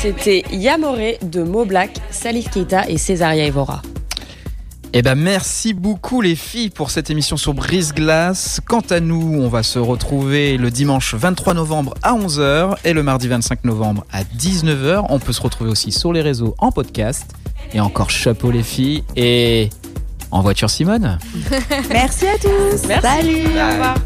C'était Yamoré de Mo Black, Salif Keita et Césaria Evora. Eh ben merci beaucoup les filles pour cette émission sur Brise-Glace. Quant à nous, on va se retrouver le dimanche 23 novembre à 11h et le mardi 25 novembre à 19h. On peut se retrouver aussi sur les réseaux en podcast. Et encore chapeau les filles et en voiture Simone. Merci à tous. Merci. Salut. Au revoir.